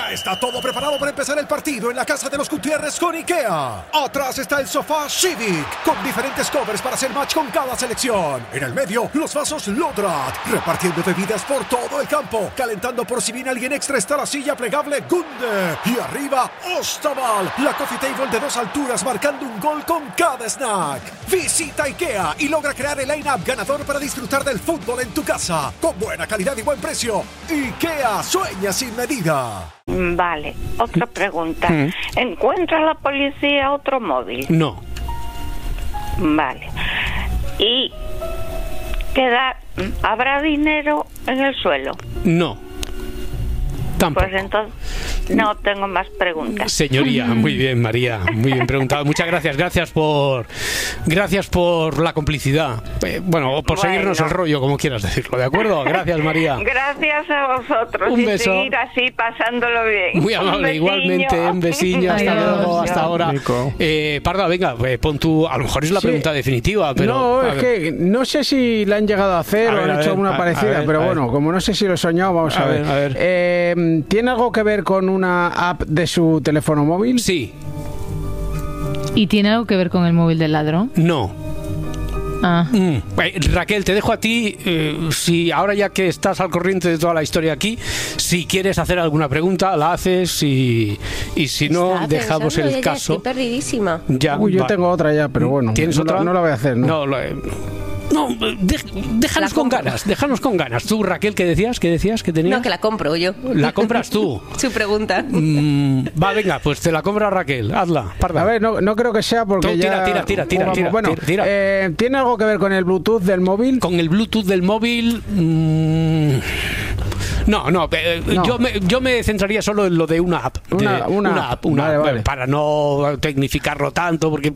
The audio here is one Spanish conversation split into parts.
Ya está todo preparado para empezar el partido en la casa de los Gutiérrez con IKEA. Atrás está el sofá Civic, con diferentes covers para hacer match con cada selección. En el medio, los vasos Lodrat, repartiendo bebidas por todo el campo. Calentando por si viene alguien extra está la silla plegable Gunde. Y arriba, Ostaval, la coffee table de 2 alturas marcando un gol con cada snack. Visita IKEA y logra crear el line-up ganador para disfrutar del fútbol en tu casa. Con buena calidad y buen precio. IKEA, sueña sin medida. Vale, otra pregunta. ¿Encuentra la policía otro móvil? No. Vale. ¿Y habrá dinero en el suelo? No. Tampoco. Pues entonces no tengo más preguntas. Señoría, muy bien, María, muy bien preguntado. Muchas gracias, gracias por la complicidad. O por seguirnos el rollo, como quieras decirlo, ¿de acuerdo? Gracias, María. Gracias a vosotros. Un beso. Y seguir así pasándolo bien. Muy amable, igualmente, un besillo, hasta luego, hasta ahora. Parda, venga, pon tú, a lo mejor es la pregunta definitiva, pero... No, es que no sé si la han llegado a hacer o han hecho alguna parecida, pero bueno, como no sé si lo he soñado, vamos a ver. ¿Tiene algo que ver con una app de su teléfono móvil? Sí. ¿Y tiene algo que ver con el móvil del ladrón? No. Raquel, te dejo a ti, si ahora ya que estás al corriente de toda la historia aquí, si quieres hacer alguna pregunta, la haces y si no, dejamos el caso. Estoy perdidísima. Yo tengo otra ya, pero bueno. ¿Tienes otra? No la voy a hacer, ¿no? No, déjanos con ganas. Tú, Raquel, ¿qué decías que tenías? No, que la compro yo. ¿La compras tú? Su pregunta. Venga, pues te la compra Raquel, hazla, Parda. A ver, no creo que sea porque tú, tira. ¿Tiene algo que ver con el Bluetooth del móvil? Con el Bluetooth del móvil... No. Yo me centraría solo en lo de una app. Una app. Vale. Para no tecnificarlo tanto, porque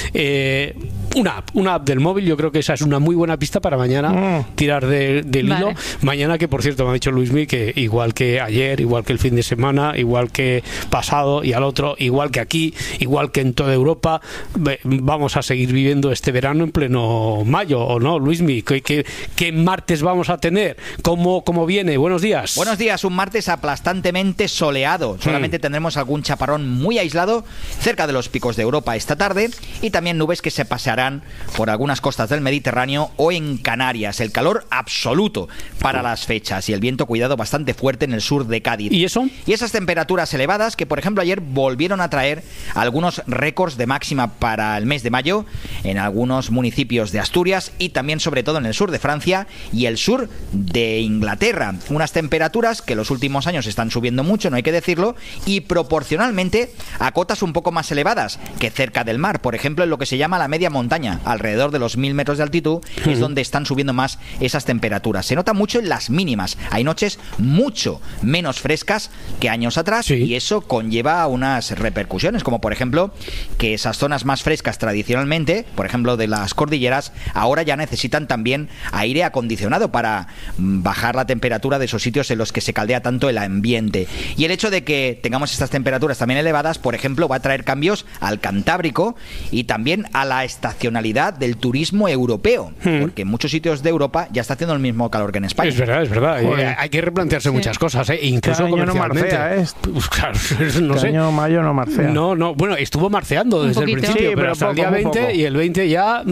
una app del móvil, yo creo que esa es una muy buena pista para mañana tirar del hilo. Mañana, que por cierto me ha dicho Luismi que igual que ayer, igual que el fin de semana, igual que pasado y al otro, igual que aquí, igual que en toda Europa, vamos a seguir viviendo este verano en pleno mayo, ¿o no, Luismi? ¿Qué martes vamos a tener? ¿Cómo viene? Buenos días. Buenos días, un martes aplastantemente soleado. Solamente tendremos algún chaparrón muy aislado cerca de los picos de Europa esta tarde y también nubes que se pasearán por algunas costas del Mediterráneo o en Canarias. El calor absoluto para las fechas y el viento, cuidado, bastante fuerte en el sur de Cádiz. ¿Y eso? Y esas temperaturas elevadas que, por ejemplo, ayer volvieron a traer algunos récords de máxima para el mes de mayo en algunos municipios de Asturias y también, sobre todo, en el sur de Francia y el sur de Inglaterra. Unas temperaturas que los últimos años están subiendo mucho, no hay que decirlo, y proporcionalmente a cotas un poco más elevadas que cerca del mar. Por ejemplo, en lo que se llama la media montaña, alrededor de los 1000 metros de altitud, es donde están subiendo más esas temperaturas. Se nota mucho en las mínimas. Hay noches mucho menos frescas que años atrás y eso conlleva unas repercusiones, como por ejemplo que esas zonas más frescas tradicionalmente, por ejemplo de las cordilleras, ahora ya necesitan también aire acondicionado para bajar la temperatura de esos sitios en los que se caldea tanto el ambiente. Y el hecho de que tengamos estas temperaturas también elevadas, por ejemplo, va a traer cambios al Cantábrico y también a la estacionalidad del turismo europeo, porque en muchos sitios de Europa ya está haciendo el mismo calor que en España. Es verdad. Hay que replantearse muchas cosas, incluso comercialmente. Claro, no sé. Año mayo no marcea. No, bueno, estuvo marceando desde el principio, pero hasta el día 20 y el 20 ya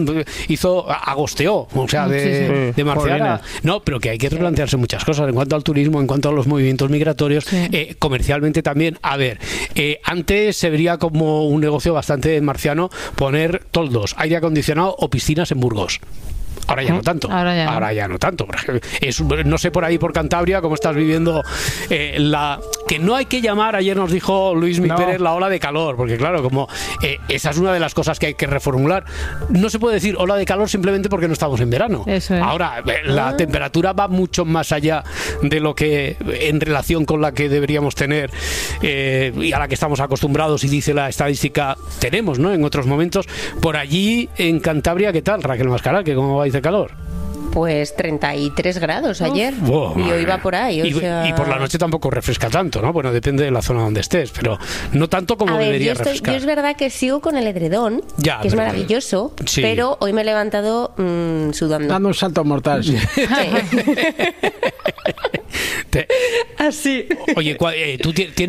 agosteó, o sea, de marcear. No, pero que hay que replantearse muchas cosas en cuanto al turismo, en cuanto a los movimientos migratorios, comercialmente también. A ver, antes se vería como un negocio bastante marciano poner toldos, aire acondicionado o piscinas en Burgos. Ahora ya no tanto. Ahora ya no tanto. No sé por ahí por Cantabria cómo estás viviendo que no hay que llamar, ayer nos dijo Luis Pérez, la ola de calor, porque claro, como esa es una de las cosas que hay que reformular. No se puede decir ola de calor simplemente porque no estamos en verano. Eso es. Ahora, la temperatura va mucho más allá de lo que en relación con la que deberíamos tener y a la que estamos acostumbrados, y dice la estadística, tenemos, ¿no? En otros momentos. Por allí, en Cantabria, ¿qué tal, Raquel Mascaral? ¿Que cómo vais de calor? Pues 33 grados ayer. Y hoy va por ahí. Y por la noche tampoco refresca tanto, ¿no? Bueno, depende de la zona donde estés, pero no tanto como debería refrescar. Yo es verdad que sigo con el edredón, que es maravilloso, pero hoy me he levantado sudando. Dando un salto mortal. Sí. Así. Oye, ¿tú tienes